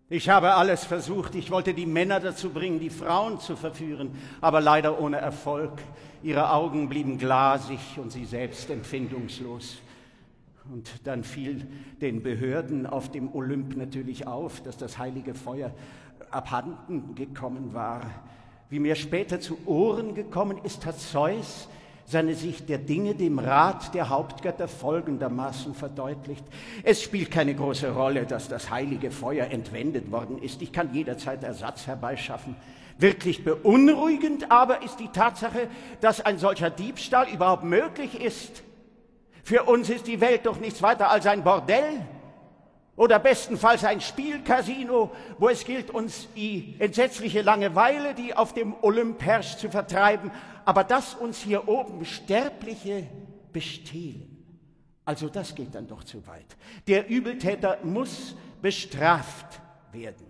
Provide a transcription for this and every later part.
Ich habe alles versucht. Ich wollte die Männer dazu bringen, die Frauen zu verführen, aber leider ohne Erfolg. Ihre Augen blieben glasig und sie selbst empfindungslos. Und dann fiel den Behörden auf dem Olymp natürlich auf, dass das heilige Feuer abhanden gekommen war. Wie mir später zu Ohren gekommen ist, hat Zeus seine Sicht der Dinge dem Rat der Hauptgötter folgendermaßen verdeutlicht. Es spielt keine große Rolle, dass das heilige Feuer entwendet worden ist. Ich kann jederzeit Ersatz herbeischaffen. Wirklich beunruhigend aber ist die Tatsache, dass ein solcher Diebstahl überhaupt möglich ist. Für uns ist die Welt doch nichts weiter als ein Bordell oder bestenfalls ein Spielcasino, wo es gilt, uns die entsetzliche Langeweile, die auf dem Olymp herrscht, zu vertreiben, aber dass uns hier oben Sterbliche bestehlen. Also das geht dann doch zu weit. Der Übeltäter muss bestraft werden.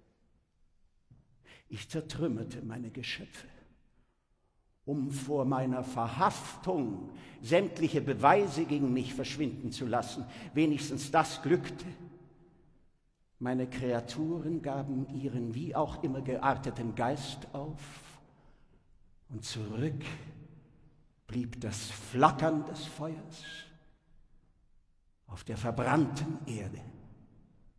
Ich zertrümmerte meine Geschöpfe, um vor meiner Verhaftung sämtliche Beweise gegen mich verschwinden zu lassen. Wenigstens das glückte. Meine Kreaturen gaben ihren wie auch immer gearteten Geist auf und zurück blieb das Flackern des Feuers auf der verbrannten Erde.